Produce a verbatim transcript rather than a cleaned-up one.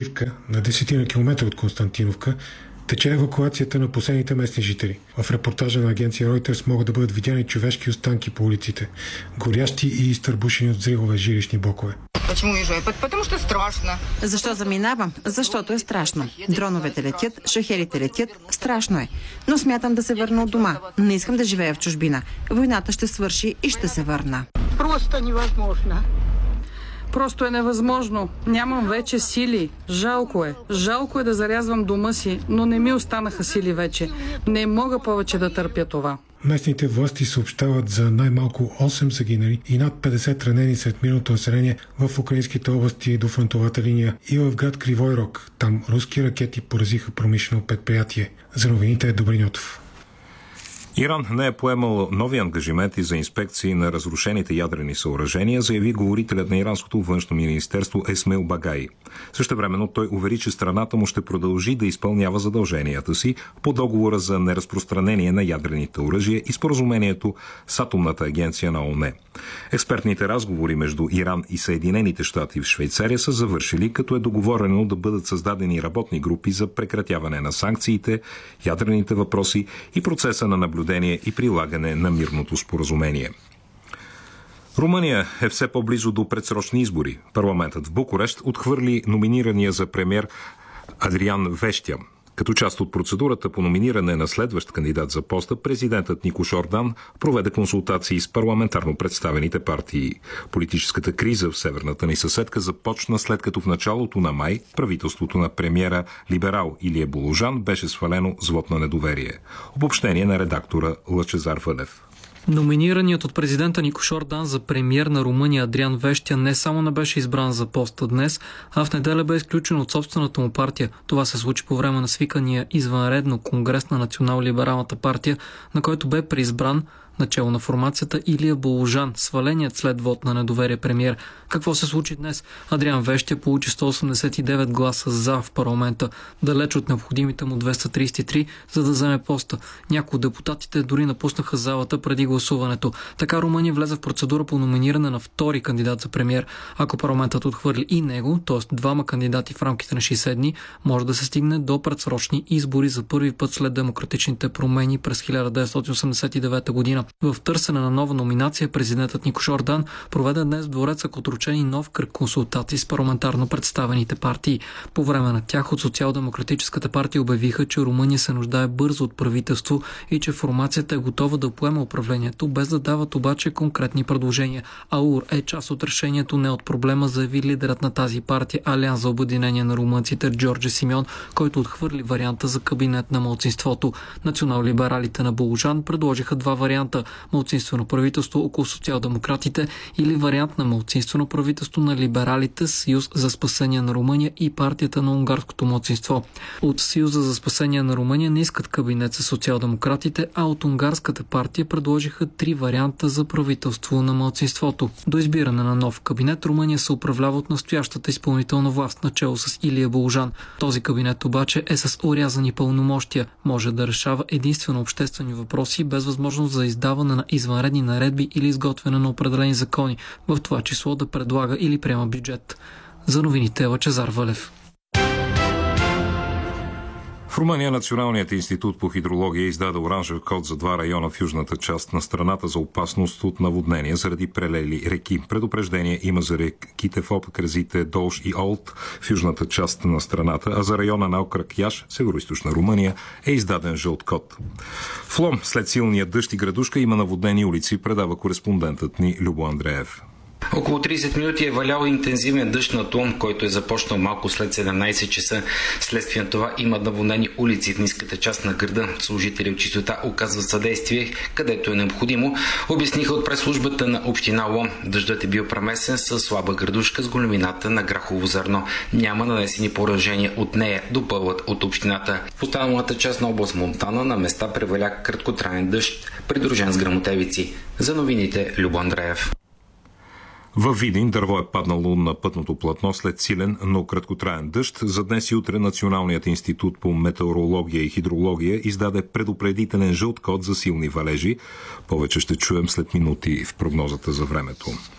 Авдиивка, на десетина километра от Константиновка, тече евакуацията на последните местни жители. В репортажа на агенция Reuters могат да бъдат видяни човешки останки по улиците, горящи и изтърбушени от взривове жилищни блокове. Почему уезжаю? Потому что страшно. Защо заминавам? Защото е страшно. Дроновете летят, шахерите летят, страшно е. Но смятам да се върна от дома. Не искам да живея в чужбина. Войната ще свърши и ще се върна. Просто невъзможно. Просто е невъзможно. Нямам вече сили. Жалко е. Жалко е да зарязвам дома си, но не ми останаха сили вече. Не мога повече да търпя това. Местните власти съобщават за най-малко осем загинали и над петдесет ранени сред мирното население в украинските области до фронтовата линия и в град Кривой Рог. Там руски ракети поразиха промишлено предприятие. За новините е Добрин Йотов. Иран не е поемал нови ангажименти за инспекции на разрушените ядрени съоръжения, заяви говорителят на иранското външно министерство Есмеил Багай. Същевременно той увери, че страната му ще продължи да изпълнява задълженията си по договора за неразпространение на ядрените оръжия и споразумението с Атомната агенция на ООН. Експертните разговори между Иран и Съединените щати в Швейцария са завършили, като е договорено да бъдат създадени работни групи за прекратяване на санкциите, ядрените въпроси и процеса на наблюдение и прилагане на мирното споразумение. Румъния е все по-близо до предсрочни избори. Парламентът в Букурещ отхвърли номинирания за премиер Адриан Вещя. Като част от процедурата по номиниране на следващ кандидат за поста, президентът Никош Ордан проведе консултации с парламентарно представените партии. Политическата криза в северната ни съседка започна след като в началото на май правителството на премиера либерал Илия Боложан беше свалено с вот на недоверие. Обобщение на редактора Лъчезар Вънев. Номинираният от президента Никош Ордан за премиер на Румъния Адриан Вещя не само не беше избран за поста днес, а в неделя бе изключен от собствената му партия. Това се случи по време на свикания извънредно конгрес на Национал-либералната партия, на който бе преизбран начало на формацията Илия Боложан, сваленият след вод на недоверие премиер. Какво се случи днес? Адриан Вещя получи сто осемдесет и девет гласа за в парламента, далеч от необходимите му двеста тридесет и три, за да вземе поста. Някои от депутатите дори напуснаха залата преди гласуването. Така Румъния влезе в процедура по номиниране на втори кандидат за премиер. Ако парламентът отхвърли и него, т.е. двама кандидати в рамките на шейсет дни, може да се стигне до предсрочни избори за първи път след демократичните промени през хиляда деветстотин осемдесет и девета година. В търсене на нова номинация президентът Никош Ордан проведе днес в двореца Котручени нов кръг консултации с парламентарно представените партии. По време на тях от Социал-демократическата партия обявиха, че Румъния се нуждае бързо от правителство и че формацията е готова да поема управлението, без да дават обаче конкретни предложения. АУР е част от решението, не от проблема, заяви лидерът на тази партия Алианс за обединение на румънците Джорджи Симеон, който отхвърли варианта за кабинет на малцинството. Национал-либералите на Боложан предложиха два варианта: малцинствено правителство около социал-демократите или вариант на малцинствено правителство на либералите, Съюз за спасение на Румъния и партията на унгарското малцинство. От Съюза за спасение на Румъния не искат кабинет с социал-демократите, а от унгарската партия предложиха три варианта за правителство на малцинството. До избиране на нов кабинет Румъния се управлява от настоящата изпълнителна власт, начело с Илия Боложан. Този кабинет обаче е с орязани пълномощия. Може да решава единствено обществени въпроси без възможност за издаване на извънредни наредби или изготвяне на определени закони, в това число да предлага или приема бюджет. За новините Лъчезар Вълев. В Румъния Националният институт по хидрология издаде оранжев код за два района в южната част на страната за опасност от наводнения заради прелели реки. Предупреждение има за реките в окръзите Долж и Олд в южната част на страната, а за района на окръг Яш, североизточна Румъния, е издаден жълт код. В Лом след силния дъжд и градушка има наводнени улици, предава кореспондентът ни Любо Андреев. Около тридесет минути е валял интензивен дъжд над Лом, който е започнал малко след седемнайсет часа. Следствие на това има наводнени улици в ниската част на града. Служители от чистота оказват съдействие, където е необходимо. Обясниха от пресслужбата на община Лом. Дъждът е бил премесен с слаба градушка с големината на грахово зърно. Няма нанесени поражения от нея, допълват от общината. В останалата част на област Монтана на места преваля краткотраен дъжд, придружен с гръмотевици. За новините Любо Андреев. Във Видин дърво е паднало на пътното платно след силен, но краткотраен дъжд. За днес и утре Националният институт по метеорология и хидрология издаде предупредителен жълт код за силни валежи. Повече ще чуем след минути в прогнозата за времето.